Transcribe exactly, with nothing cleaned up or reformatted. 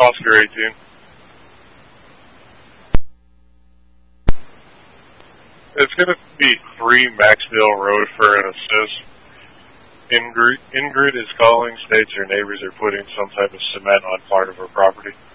Oscar eighteen. It's going to be three Maxville Road for an assist. Ingrid, Ingrid is calling, states her neighbors are putting some type of cement on part of her property.